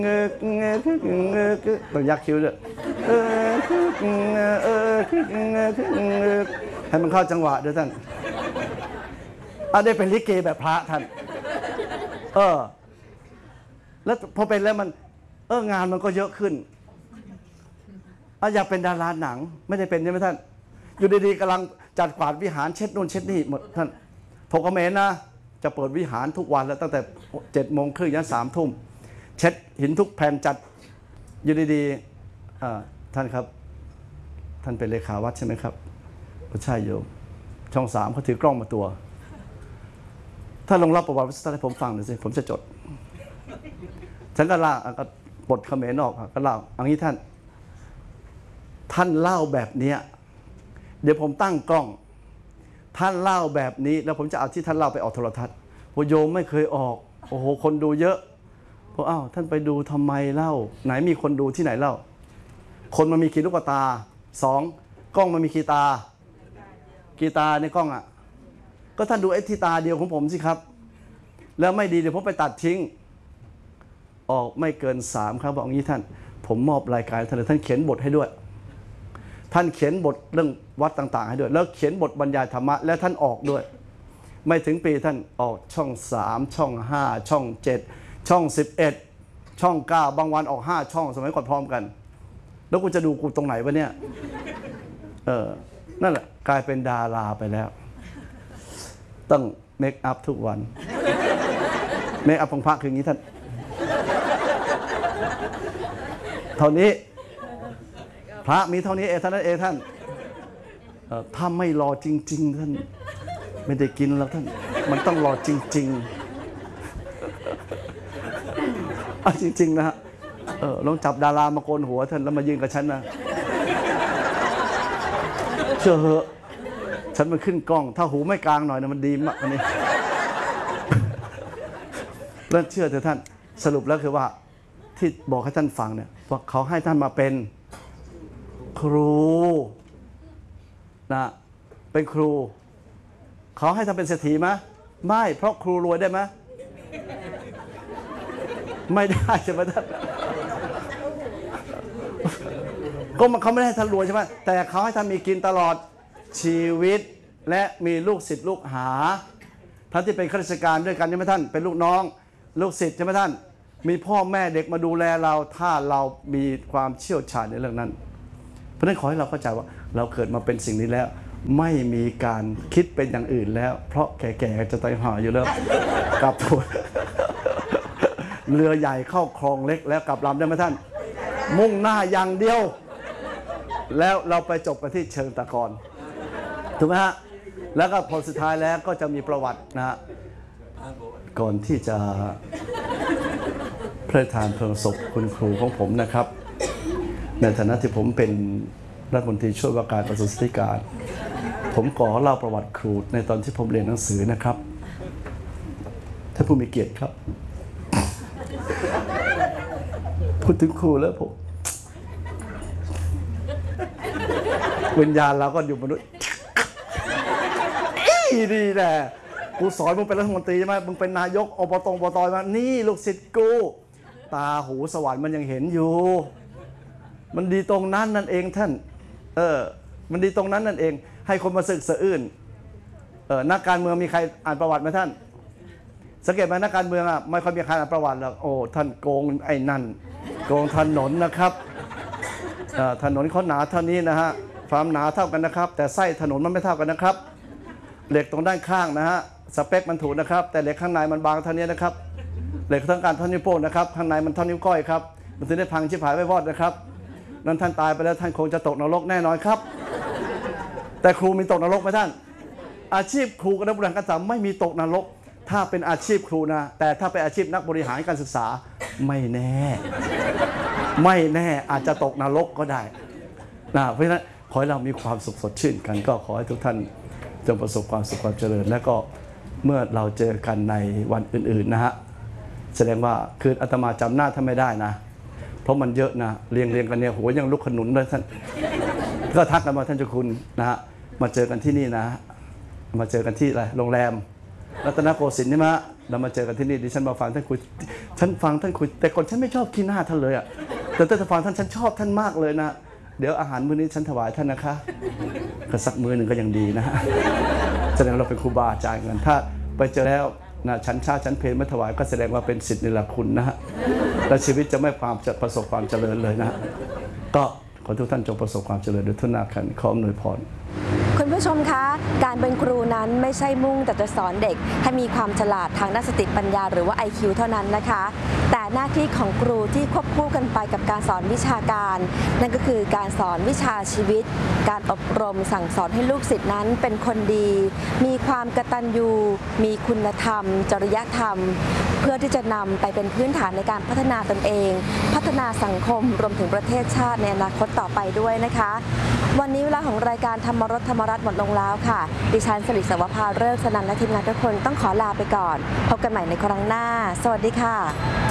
เงือกเงือกเงือกต้องยักคิ้วด้วยให้มันเข้าจังหวะด้วยท่านได้เป็นลิเกแบบพระท่านแล้วพอเป็นแล้วมันงานมันก็เยอะขึ้นอยากเป็นดาราหนังไม่ได้เป็นใช่ไหมท่านอยู่ดีๆกำลังจัดกวาดวิหารเช็ดนู่นเช็ดนี่หมดท่านถกเขมรนะจะเปิดวิหารทุกวันแล้วตั้งแต่7:30 ยัน3 ทุ่มเช็ดหินทุกแผ่นจัดอยู่ดีๆท่านครับท่านเป็นเลขาวัดใช่ไหมครับใช่โยมช่อง 3เขาถือกล้องมาตัวถ้าลงรับประวัติวิสัยให้ผมฟังหน่อยสิผมจะจดฉันก็เล่าก็บทเขมรออกก็เล่าอย่างนี้ท่านเล่าแบบนี้เดี๋ยวผมตั้งกล้องท่านเล่าแบบนี้แล้วผมจะเอาที่ท่านเล่าไปออกโทรทัศน์โยมไม่เคยออกโอ้โหคนดูเยอะท่านไปดูทำไมเล่าไหนมีคนดูที่ไหนเล่าคนมันมีกี่ลูกตา2กล้องมันมีกี่ตาในกล้องก็ท่านดูไอ้ที่ตาเดียวของผมสิครับแล้วไม่ดีเดี๋ยวผมไปตัดทิ้งออกไม่เกิน3ครับบอกงี้ท่านผมมอบรายการท่านเขียนบทให้ด้วยท่านเขียนบทเรื่องวัดต่างๆให้ด้วยแล้วเขียนบทบรรยายธรรมะและท่านออกด้วยไม่ถึงปีท่านออกช่อง3ช่อง5ช่อง7ช่อง11ช่อง9บางวันออก5ช่องสมัยก่อนพร้อมกันแล้วกูจะดูกูตรงไหนวะเนี่ยนั่นแหละกลายเป็นดาราไปแล้วต้องเมคอัพทุกวันเมคอัพของพระคืออย่างนี้ท่านเท่านี้พระมีเท่านี้เท่านั้นท่านถ้าไม่รอจริงๆท่านไม่ได้กินแล้วท่านมันต้องรอจริงๆจริงๆนะฮะลองจับดารามาโกนหัวท่านแล้วมายืนกับฉันนะเชื่อเหอะฉันมันขึ้นกล้องถ้าหูไม่กลางหน่อยนะมันดีมากอันนี้แล้วเชื่อเถอะท่านสรุปแล้วคือว่าที่บอกให้ท่านฟังเนี่ยว่าเขาให้ท่านมาเป็นครูนะเป็นครูเขาให้ท่านเป็นเศรษฐีไหมไม่เพราะครูรวยได้ไหมไม่ได้ใช่ไหมท่านก็เขาไม่ได้ให้ท่านรวยใช่ไหมแต่เขาให้ท่านมีกินตลอดชีวิตและมีลูกศิษย์ลูกหาท่านที่เป็นข้าราชการด้วยกันใช่ไหมท่านเป็นลูกน้องลูกศิษย์ใช่ไหมท่านมีพ่อแม่เด็กมาดูแลเราถ้าเรามีความเชี่ยวชาญในเรื่องนั้นเพราะฉะนั้นขอให้เราเข้าใจว่าเราเกิดมาเป็นสิ่งนี้แล้วไม่มีการคิดเป็นอย่างอื่นแล้วเพราะแก่ๆจะตายห่าอยู่แล้วกลับเรือใหญ่เข้าคลองเล็กแล้วกลับลำได้ไหมท่านมุ่งหน้าอย่างเดียวแล้วเราไปจบกันที่เชิงตะกอนถูกไหมฮะแล้วก็พอสุดท้ายแล้วก็จะมีประวัตินะฮะก่อนที่จะพระราชทานเพลิงศพคุณครูของผมนะครับในฐานะที่ผมเป็นรัฐมนตรีช่วยว่าการกระทรวงศึกษาธิการผมขอเล่าประวัติครูในตอนที่ผมเรียนหนังสือนะครับท่านผู้มีเกียรติครับพูดถึงครูแล้วผมวิญญาณเราก็อยู่มนุษย์ดีแหละกูสอนมึงเป็นรัฐมนตรีใช่ไหมมึงเป็นนายกอบตมานี่ลูกศิษย์กูตาหูสวรรค์มันยังเห็นอยู่มันดีตรงนั้นนั่นเองท่านมันดีตรงนั้นนั่นเองให้คนมาศึกษาอื่นนักการเมืองมีใครอ่านประวัติไหมท่านสังเกตไหมนักการเมืองไม่ค่อยมีใครอ่านประวัติหรอกโอ้ท่านโกงไอ้นั่นโกงถนนนะครับถนนเขาหนาเท่านี้นะฮะความหนาเท่ากันนะครับแต่ไส้ถนนมันไม่เท่ากันนะครับเหล็กตรงด้านข้างนะฮะสเปคมันถูกนะครับแต่เหล็กข้างในมันบางเท่านี้นะครับเหล็กทั้งการเท่านิ้วโป้งนะครับข้างในมันเท่านิ้วก้อยครับมันถึงได้พังชิบหายไปวอดนะครับนั้นท่านตายไปแล้วท่านคงจะตกนรกแน่นอนครับแต่ครูมีตกนรกไหมท่านอาชีพครูกับนักบริหารการศึกษาไม่มีตกนรกถ้าเป็นอาชีพครูนะแต่ถ้าเป็นอาชีพนักบริหารการศึกษาไม่แน่อาจจะตกนรกก็ได้นะเพราะฉะนั้นขอให้เรามีความสุขสดชื่นกันก็ขอให้ทุกท่านจงประสบความสุขความเจริญและก็เมื่อเราเจอกันในวันอื่นๆนะฮะแสดงว่าคืออาตมาจำหน้าท่านไม่ได้นะเพราะมันเยอะนะเรียงกันเนี่ยหัวยังลุกขนุนเลยท่านก็ทักกันมาท่านเจ้าคุณนะฮะมาเจอกันที่นี่นะมาเจอกันที่อะไรโรงแรมรัตนโกสินทร์ใช่ไหมเรามาเจอกันที่นี่ดิฉันมาฟังท่านคุยฉันฟังท่านคุยแต่ก่อนฉันไม่ชอบขี้หน้าท่านเลยอ่ะแต่ตั้งแต่ฟังท่านฉันชอบท่านมากเลยนะเดี๋ยวอาหารมื้อนี้ฉันถวายท่านนะคะก็สักมื้อหนึ่งก็ยังดีนะแสดงเราเป็นครูบาอาจารย์กันถ้าไปเจอแล้วนะชั้นชาชั้นเพลไม่ถวายก็แสดงว่าเป็นศิษย์นิรคุณนะฮะและชีวิตจะไม่ประสบความเจริญเลยนะก็ขอทุกท่านจงประสบความเจริญโดยทุนนาคันขออำนวยพรคุณผู้ชมคะการเป็นครูนั้นไม่ใช่มุ่งแต่จะสอนเด็กให้มีความฉลาดทางด้านสติปัญญาหรือว่า IQ เท่านั้นนะคะแต่หน้าที่ของครูที่ควบคู่กันไปกับการสอนวิชาการนั่นก็คือการสอนวิชาชีวิตการอบรมสั่งสอนให้ลูกศิษย์นั้นเป็นคนดีมีความกตัญญูมีคุณธรรมจริยธรรมเพื่อที่จะนำไปเป็นพื้นฐานในการพัฒนาตนเองพัฒนาสังคมรวมถึงประเทศชาติในอนาคตต่อไปด้วยนะคะวันนี้เวลาของรายการธรรมรสธรรมรัตน์หมดลงแล้วค่ะดิฉันสิริสวภาฤกษ์สนันและทีมงานทุกคนต้องขอลาไปก่อนพบกันใหม่ในครั้งหน้าสวัสดีค่ะ